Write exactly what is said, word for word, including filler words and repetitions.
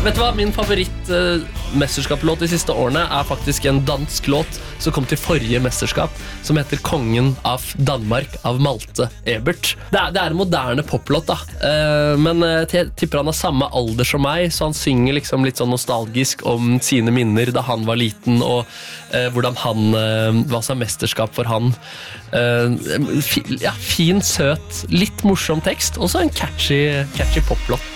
Vet du hva, min favoritt uh, mesterskapslåt de siste årene er faktisk en dansk låt som kom til forrige mesterskap, som heter Kongen av Danmark av Malte Ebert. Det er, det er en moderne poplåt da, uh, men uh, jeg tipper han har samme alder som meg, så han synger liksom litt sånn nostalgisk om sine minner da han var liten, og uh, hvordan han, uh, hva som er mesterskap for han. Uh, fi, ja, fin, søt, litt morsom tekst, og så en catchy, catchy poplåt.